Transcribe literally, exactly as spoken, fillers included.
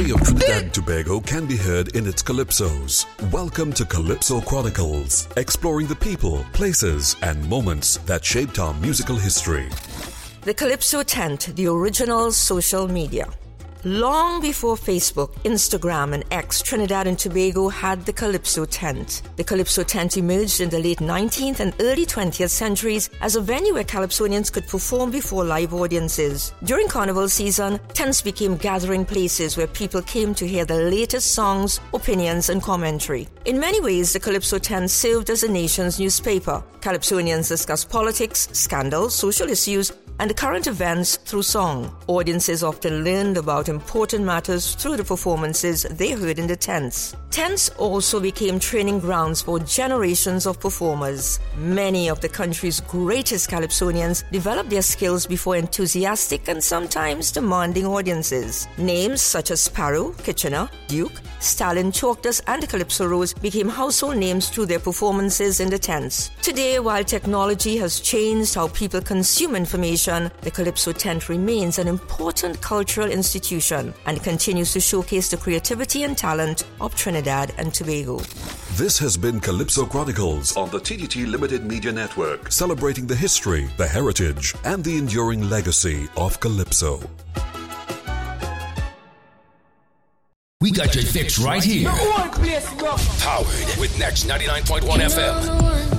story of Trinidad and Tobago can be heard in its calypsos. Welcome to Calypso Chronicles, exploring the people, places, and moments that shaped our musical history. The Calypso Tent, the original social media. Long before Facebook, Instagram, and X, Trinidad and Tobago had the Calypso Tent. The Calypso Tent emerged in the late nineteenth and early twentieth centuries as a venue where Calypsonians could perform before live audiences. During carnival season, tents became gathering places where people came to hear the latest songs, opinions, and commentary. In many ways, the Calypso Tent served as a nation's newspaper. Calypsonians discussed politics, scandals, social issues, and the current events through song. Audiences often learned about important matters through the performances they heard in the tents. Tents also became training grounds for generations of performers. Many of the country's greatest Calypsonians developed their skills before enthusiastic and sometimes demanding audiences. Names such as Sparrow, Kitchener, Duke, Stalin, Chalkdust, and the Calypso Rose became household names through their performances in the tents. Today, while technology has changed how people consume information, the Calypso Tent remains an important cultural institution and continues to showcase the creativity and talent of Trinidad and Tobago. This has been Calypso Chronicles on the T D T Limited Media Network, celebrating the history, the heritage, and the enduring legacy of Calypso. We got your fix right here. Powered with Next ninety-nine point one F M.